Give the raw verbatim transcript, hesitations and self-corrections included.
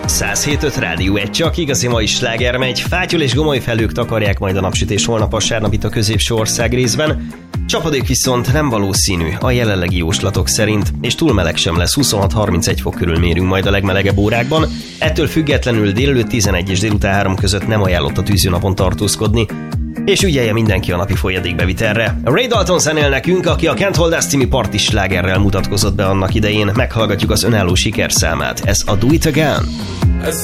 száz hét öt Rádió egy, csak igazi mai sláger megy. Fátyol és gomoly felhők takarják majd a napsütés holnap vasárnap itt a középső ország részben. Csapadék viszont nem valószínű a jelenlegi jóslatok szerint, és túl meleg sem lesz, huszonhat harmincegy fok körül mérünk majd a legmelegebb órákban. Ettől függetlenül délelőtt tizenegy és délután három között nem ajánlott a tűzőnapon tartózkodni, és ügyelje mindenki a napi folyadékbevitelre. Ray Dalton zenél nekünk, aki a Can't Hold Us című party slágerrel mutatkozott be annak idején. Meghallgatjuk az önálló sikerszámát. Ez a Do It Again.